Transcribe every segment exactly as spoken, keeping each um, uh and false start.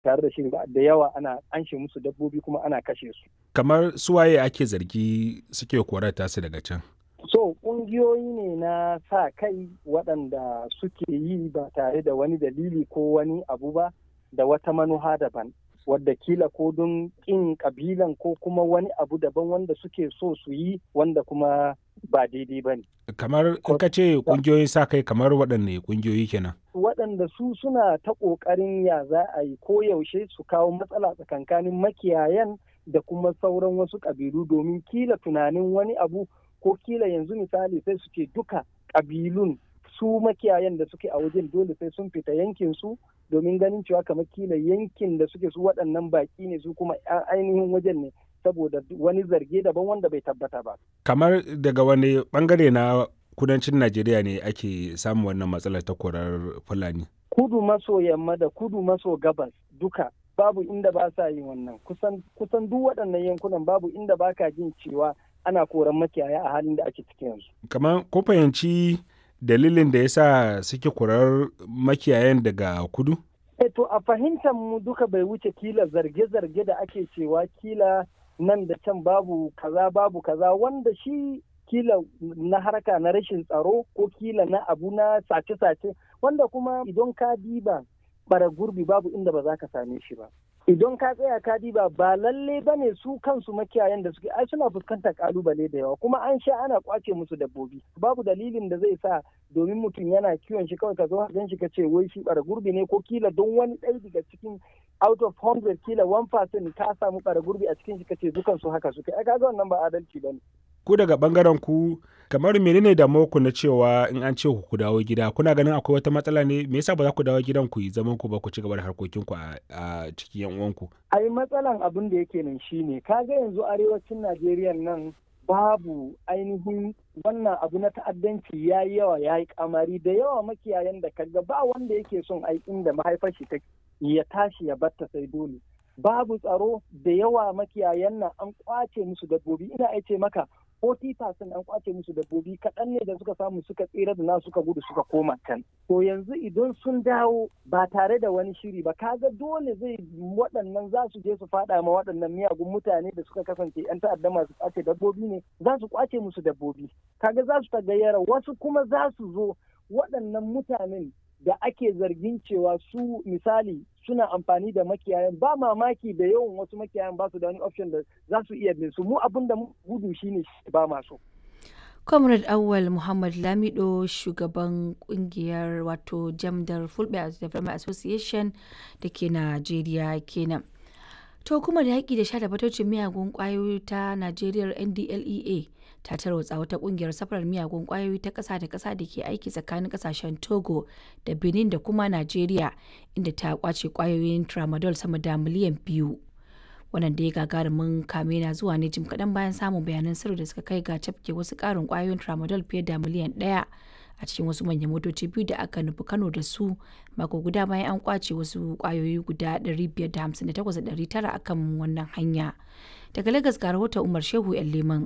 tare da shi ba da yawa ana anshe musu dabbobi kuma ana kashe su. Kamar suwaye ake zargi suke korar tasu daga can? So ƙungiyoyi ne na sa kai waɗanda suke yi ba tare da wani dalili ko wani abu ba da wata manuha daban. Wadda kila ko don ƙin ƙabilan ko kuma wani abu daban wanda suke so su yi wanda kuma ba daidai ba ne. Kamar in ka ce ƙungiyoyin sa kai kamar waɗanne ƙungiyoyi kenan? Waɗanda su suna ta ƙoƙarin ya za a yi ko yaushe su kawo matsala tsakankanin makiyayan da kuma sauran wasu ƙabilu domin kila tunanin wani abu ko kila yanzu misali sai su ce duka ƙabilun su makiyayan da suke a wajen dole sai sun fita yankin su domin ganin cewa kamar kila yankin da suke su waɗannan baƙi ne su kuma ainihin wajen ne saboda wani zarge daban wanda bai tabbata ba. Kamar daga wani bangare na kudancin Najeriya ne ake samun wannan matsalar ta korar Fulani? Kudu maso yamma da kudu maso gabas duka babu inda ba sa yin wannan kusan kusan duk waɗannan yankunan babu inda ba ka jin cewa ana koran makiyaya a halin da ake ciki yanzu. Kamar ko fahimci dalilin da yasa suke korar makiyayan daga kudu? E to a fahimtar mu duka bai wuce kila zarge-zarge da ake cewa kila nan da can babu kaza babu kaza wanda shi kila na harka na rashin tsaro ko kila na abu na sace-sace wanda kuma idan ka diba bara gurbi babu inda ba za ka same shi ba. Idan ka tsaya ka diba ba lalle ba ne su kansu makiyayan da suke ai suna fuskantar kalubale da yawa kuma an sha ana kwace musu dabbobi babu dalilin da zai sa domin mutum yana kiwon shi kawai ka zo gan shi ka ce wai shi bara gurbi ne ko kila don wani ɗaya daga cikin out of hundred kila one percent ka samu bara gurbi a cikin shi ka ce dukan su haka suke ai kaga wannan ba adalci bane. Ku daga bangaren ku kamar menene da ku na cewa in an ce ku dawo gida kuna ganin akwai wata matsala ne me yasa ba za ku dawo gidan ku yi zaman ku ba ku ci gaba da harkokin ku a cikin yan uwanku? Ai matsalan abin da yake nan shine kaga yanzu arewacin Najeriya nan babu ainihin wannan abu na ta'addanci ya yi yawa ya yi kamari da yawa makiyayan da kaga ba wanda yake son ai inda mahaifar shi take ya tashi ya batta sai dole. Babu tsaro da yawa makiyayan nan an kwace musu dabbobi ina aice maka forty percent an kwace musu dabbobi kaɗan ne da suka samu suka tsira da na suka gudu suka koma can. To yanzu idan sun dawo ba tare da wani shiri ba kaga dole zai waɗannan za su je su faɗa ma waɗannan miyagun mutane da suka kasance 'yan ta'adda masu kwace dabbobi ne za su kwace musu dabbobi. Kaga za su tagayyara wasu kuma za su zo waɗannan mutanen da ake zargin cewa su misali suna amfani da makiyayan ba mamaki da yawan wasu makiyayan ba su da wani option da za su iya bin su mu abin da gudu shine ba masu. Comrade Awal Muhammad Lamido shugaban kungiyar wato Jamdar Fulbe Development Association da ke Najeriya kenan. To kuma da yaƙi da sha da fatocin miyagun ƙwayoyi ta Najeriya N D L E A ta tarwatsa wata ƙungiyar safarar miyagun ƙwayoyi ta ƙasa da ƙasa da ke aiki tsakanin ƙasashen Togo da Benin da kuma Najeriya inda ta ƙwace ƙwayoyin tramadol sama da miliyan biyu. Wannan da ya gagarumin kame na zuwa ne jim kaɗan bayan samun bayanan sirri da suka kai ga cafke wasu ƙarin ƙwayoyin tramadol fiye da miliyan ɗaya a cikin wasu manyan motoci biyu da aka nufi Kano da su mako guda bayan an kwace wasu ƙwayoyi guda ɗari biyar da hamsin da takwas da ɗari tara akan wannan hanya. Daga Lagos ga rahoton Umar Shehu ‘yan Leman.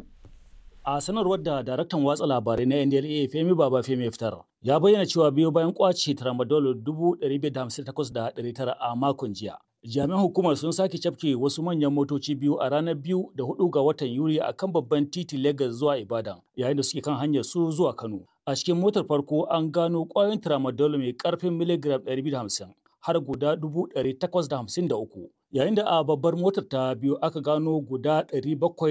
A sanarwar da daraktan watsa labarai na N D L E A Femi Baba Femi fitar ya bayyana cewa biyo bayan kwace tramadol dubu ɗari biyar da hamsin da takwas da ɗari tara a makon jiya. Jami'an hukumar sun sake cafke wasu manyan motoci biyu a ranar biyu da hudu ga watan Yuli a kan babban titi Lagos zuwa Ibadan yayin da suke kan hanyar su zuwa Kano. A cikin motar farko an gano ƙwayoyin tramadol mai ƙarfin miligram ɗari biyu da hamsin har guda dubu ɗari takwas da hamsin da uku yayin da a babbar motar ta biyu aka gano guda ɗari bakwai